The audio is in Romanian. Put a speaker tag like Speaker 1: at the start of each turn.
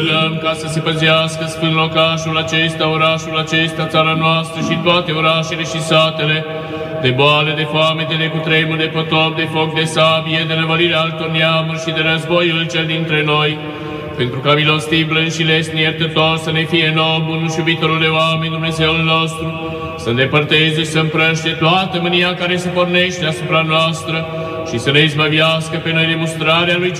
Speaker 1: Ca să se păzească sfânt locașul acesta, orașul acesta, țara noastră și toate orașele și satele, de boale, de foamete, de cutremur, de potop, de foc, de sabie, de năvălire altor neamuri și de războiul cel dintre noi, pentru ca milostiv, blând și lesni iertător să ne fie nouă, bunul și iubitorul de oameni, Dumnezeul nostru, să îndepărteze și să împrăște toată mânia care se pornește asupra noastră și să ne izbăvească pe noi de mustrarea lui